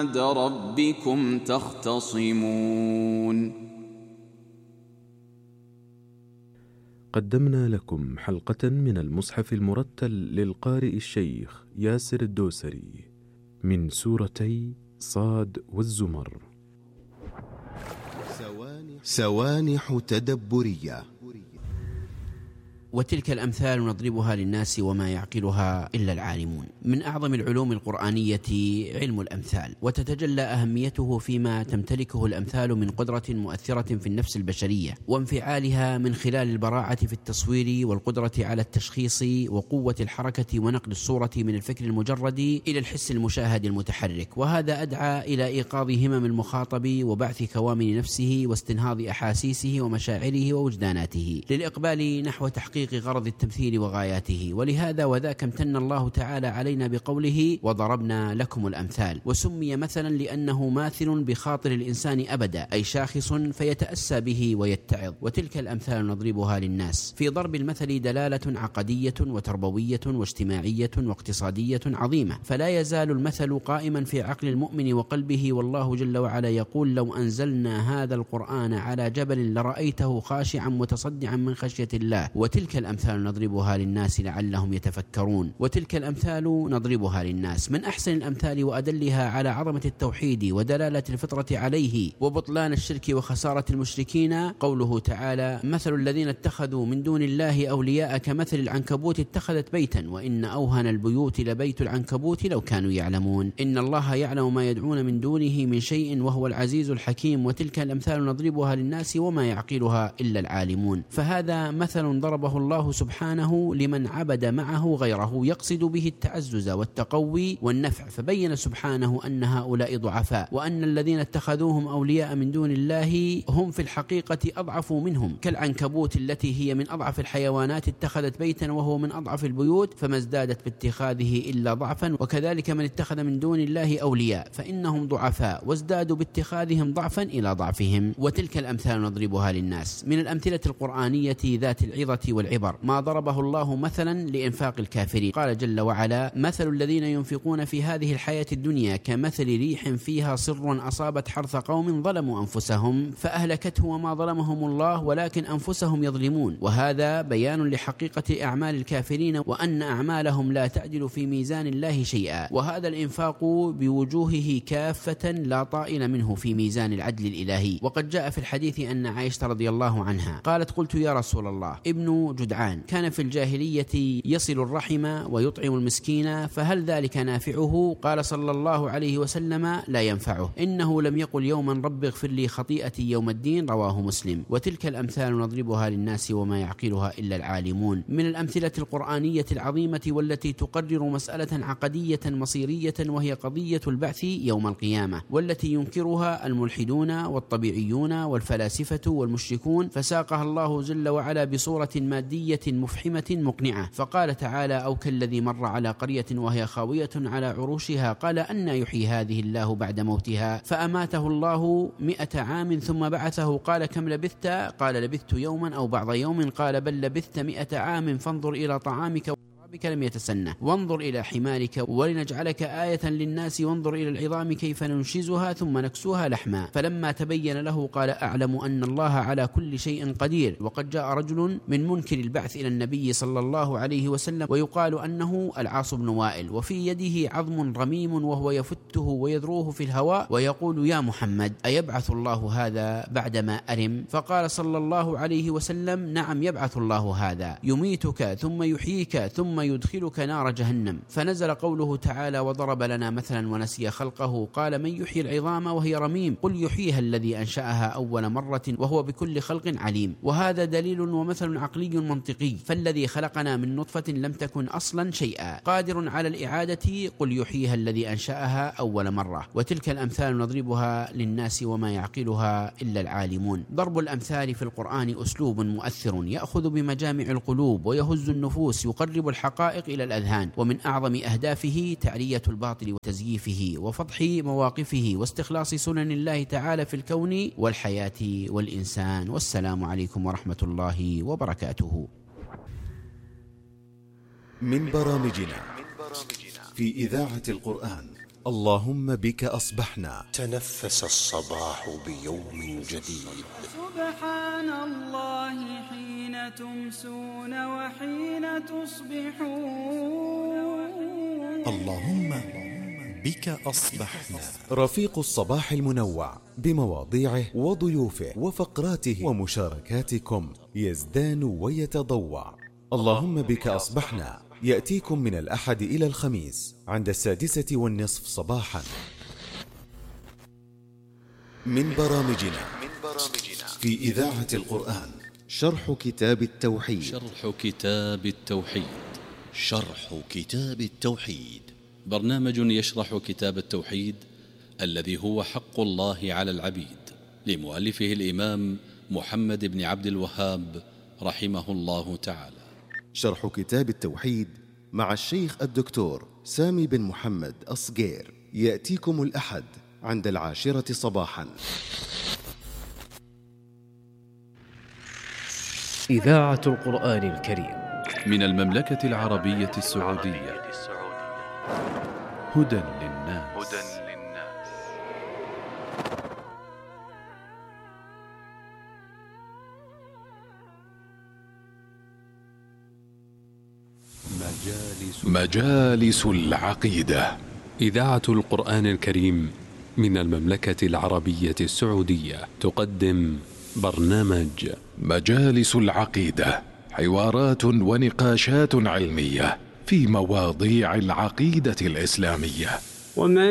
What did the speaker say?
ربكم تختصمون. قدمنا لكم حلقة من المصحف المرتل للقارئ الشيخ ياسر الدوسري من سورتي صاد والزمر. سوانح تدبرية. وتلك الأمثال نضربها للناس وما يعقلها إلا العالمون. من أعظم العلوم القرآنية علم الأمثال، وتتجلى أهميته فيما تمتلكه الأمثال من قدرة مؤثرة في النفس البشرية وانفعالها من خلال البراعة في التصوير والقدرة على التشخيص وقوة الحركة ونقل الصورة من الفكر المجرد إلى الحس المشاهد المتحرك، وهذا أدعى إلى إيقاظ همم المخاطب وبعث كوامن نفسه واستنهاض أحاسيسه ومشاعره ووجداناته للإقبال نحو تحقيق غرض التمثيل وغاياته. ولهذا وذاك امتن الله تعالى علينا بقوله وضربنا لكم الأمثال، وسمي مثلا لأنه ماثل بخاطر الإنسان أبدا، أي شاخص فيتأسى به ويتعظ. وتلك الأمثال نضربها للناس. في ضرب المثل دلالة عقدية وتربوية واجتماعية واقتصادية عظيمة، فلا يزال المثل قائما في عقل المؤمن وقلبه. والله جل وعلا يقول لو أنزلنا هذا القرآن على جبل لرأيته خاشعا متصدعا من خشية الله. وتلك الأمثال نضربها للناس لعلهم يتفكرون. وتلك الأمثال نضربها للناس. من أحسن الأمثال وأدلها على عظمة التوحيد ودلالة الفطرة عليه وبطلان الشرك وخسارة المشركين قوله تعالى مثل الذين اتخذوا من دون الله أولياء كمثل العنكبوت اتخذت بيتا وإن أوهن البيوت لبيت العنكبوت لو كانوا يعلمون إن الله يعلم ما يدعون من دونه من شيء وهو العزيز الحكيم. وتلك الأمثال نضربها للناس وما يعقلها إلا العالمون. فهذا مثل ضربه الله سبحانه لمن عبد معه غيره يقصد به التعزز والتقوي والنفع، فبين سبحانه أن هؤلاء ضعفاء، وأن الذين اتخذوهم أولياء من دون الله هم في الحقيقة أضعف منهم، كالعنكبوت التي هي من أضعف الحيوانات اتخذت بيتا وهو من أضعف البيوت فما ازدادت باتخاذه إلا ضعفا. وكذلك من اتخذ من دون الله أولياء فإنهم ضعفاء وازدادوا باتخاذهم ضعفا إلى ضعفهم. وتلك الأمثال نضربها للناس. من الأمثلة القرآنية ذات العظة والعبر ما ضربه الله مثلا لإنفاق الكافرين. قال جل وعلا مثل الذين ينفقون في هذه الحياة الدنيا كمثل ريح فيها صر أصابت حرث قوم ظلموا أنفسهم فأهلكته وما ظلمهم الله ولكن أنفسهم يظلمون. وهذا بيان لحقيقة أعمال الكافرين وأن أعمالهم لا تعدل في ميزان الله شيئا. وهذا الإنفاق بوجوهه كافة لا طائل منه في ميزان العدل الإلهي. وقد جاء في الحديث أن عائشة رضي الله عنها قالت قلت يا رسول الله ابن جدعان كان في الجاهلية يصل الرحم ويطعم المسكين فهل ذلك نافعه؟ قال صلى الله عليه وسلم لا ينفعه، إنه لم يقل يوما رب اغفر لي خطيئتي يوم الدين، رواه مسلم. وتلك الأمثال نضربها للناس وما يعقلها إلا العالمون. من الأمثلة القرآنية العظيمة والتي تقرر مسألة عقدية مصيرية وهي قضية البعث يوم القيامة، والتي ينكرها الملحدون والطبيعيون والفلاسفة والمشركون، فساقها الله جل وعلا بصورة مادية مفحمة مقنعة. فقال تعالى أو كالذي مر على قرية وهي خاوية على عروشها قال أن يحيي هذه الله بعد موتها فأماته الله 100 عام ثم بعثه قال كم لبثت؟ قال لبثت يوما أو بعض يوم قال بل لبثت 100 عام فانظر إلى طعامك بك لم يتسنه وانظر إلى حمارك ولنجعلك آية للناس وانظر إلى العظام كيف ننشزها ثم نكسوها لحما. فلما تبين له قال أعلم أن الله على كل شيء قدير. وقد جاء رجل من منكر البعث إلى النبي صلى الله عليه وسلم ويقال أنه العاص بن وائل وفي يده عظم رميم وهو يفته ويذروه في الهواء ويقول يا محمد أيبعث الله هذا بعدما أرم؟ فقال صلى الله عليه وسلم نعم يبعث الله هذا يميتك ثم يحييك ثم يدخلك نار جهنم. فنزل قوله تعالى وضرب لنا مثلا ونسي خلقه قال من يحيي العظام وهي رميم قل يحييها الذي أنشأها أول مرة وهو بكل خلق عليم. وهذا دليل ومثل عقلي منطقي. فالذي خلقنا من نطفة لم تكن أصلا شيئا قادر على الإعادة قل يحييها الذي أنشأها أول مرة. وتلك الأمثال نضربها للناس وما يعقلها إلا العالمون. ضرب الأمثال في القرآن أسلوب مؤثر يأخذ بمجامع القلوب ويهز النفوس يقرب الحقائق إلى الأذهان. ومن أعظم أهدافه تعرية الباطل وتزييفه وفضح مواقفه واستخلاص سنن الله تعالى في الكون والحياة والإنسان. والسلام عليكم ورحمة الله وبركاته. من برامجنا في إذاعة القرآن اللهم بك أصبحنا. تنفس الصباح بيوم جديد. سبحان الله حين تمسون وحين تصبحون. اللهم بك أصبحنا. رفيق الصباح المنوع بمواضيعه وضيوفه وفقراته ومشاركاتكم يزدان ويتضوع. اللهم بك أصبحنا يأتيكم من الأحد إلى الخميس عند 6:30 صباحا. من برامجنا في إذاعة القرآن شرح كتاب التوحيد. شرح كتاب التوحيد برنامج يشرح كتاب التوحيد الذي هو حق الله على العبيد، لمؤلفه الإمام محمد بن عبد الوهاب رحمه الله تعالى. شرح كتاب التوحيد مع الشيخ الدكتور سامي بن محمد أصغير يأتيكم الأحد عند 10 صباحا. إذاعة القرآن الكريم من المملكة العربية السعودية. هدى للناس. مجالس العقيدة. إذاعة القرآن الكريم من المملكة العربية السعودية تقدم برنامج مجالس العقيدة، حوارات ونقاشات علمية في مواضيع العقيدة الإسلامية. ومن